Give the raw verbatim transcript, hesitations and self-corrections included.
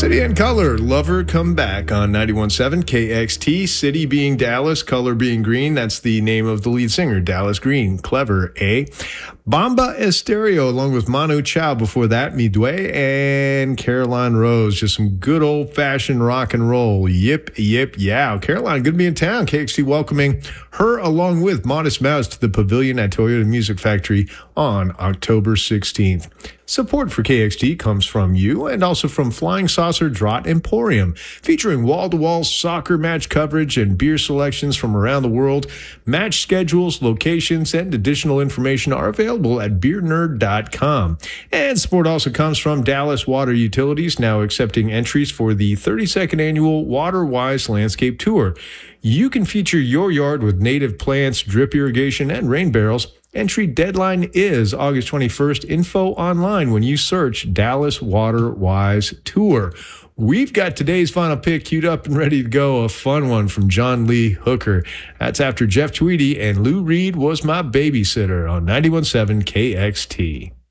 City and Color, Lover Come Back on ninety-one point seven K X T. City being Dallas, Color being Green. That's the name of the lead singer, Dallas Green. Clever, eh? Bomba Estéreo, along with Manu Chao before that, Midway, and Caroline Rose. Just some good old-fashioned rock and roll. Yip, yip, yow. Caroline, good to be in town. K X T welcoming her along with Modest Mouse to the Pavilion at Toyota Music Factory on October sixteenth. Support for K X T comes from you and also from Flying Saucer Draught Emporium, featuring wall-to-wall soccer match coverage and beer selections from around the world. Match schedules, locations, and additional information are available at beer nerd dot com. And support also comes from Dallas Water Utilities, now accepting entries for the thirty-second annual WaterWise Landscape Tour. You can feature your yard with native plants, drip irrigation, and rain barrels. Entry deadline is August twenty-first. Info online when you search Dallas Water Wise Tour. We've got today's final pick queued up and ready to go. A fun one from John Lee Hooker. That's after Jeff Tweedy and Lou Reed Was My Babysitter on ninety-one point seven K X T.